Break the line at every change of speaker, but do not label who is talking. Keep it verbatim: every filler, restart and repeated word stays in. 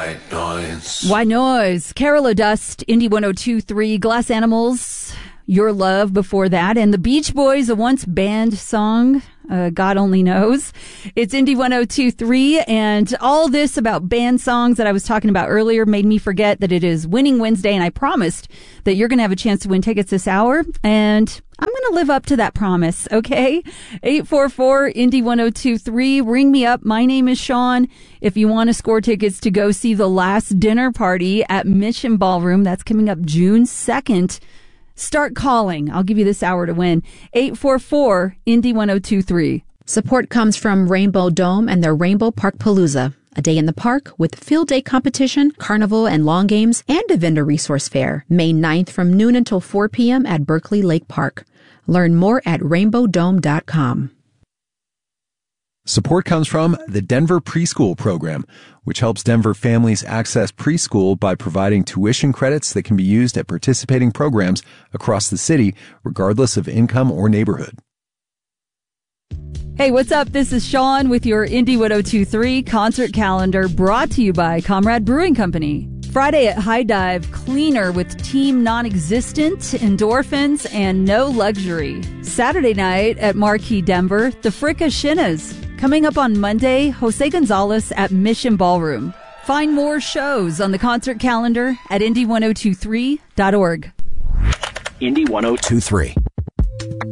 White Noise.
White Noise. Carola Dust, Indie one oh two point three, Glass Animals, Your Love before that, and the Beach Boys, a once banned song, uh, God only knows. It's Indie one oh two point three, and all this about banned songs that I was talking about earlier made me forget that it is Winning Wednesday, and I promised that you're going to have a chance to win tickets this hour, and I'm going to live up to that promise, okay? eight four four, Indie one oh two point three. Ring me up. My name is Sean. If you want to score tickets to go see The Last Dinner Party at Mission Ballroom, that's coming up June second. Start calling. I'll give you this hour to win. eight four four, Indie one oh two point three.
Support comes from Rainbow Dome and their Rainbow Park Palooza. A day in the park with field day competition, carnival and long games, and a vendor resource fair. May ninth from noon until four p.m. at Berkeley Lake Park. Learn more at rainbow dome dot com.
Support comes from the Denver Preschool Program, which helps Denver families access preschool by providing tuition credits that can be used at participating programs across the city, regardless of income or neighborhood.
Hey, what's up? This is Sean with your Indie one oh two point three concert calendar, brought to you by Comrade Brewing Company. Friday at High Dive, Cleaner with Team Non-Existent, Endorphins, and No Luxury. Saturday night at Marquee Denver, the Fricka Shinnas. Coming up on Monday, Jose Gonzalez at Mission Ballroom. Find more shows on the concert calendar at indie one oh two three dot org.
Indie one oh two point three.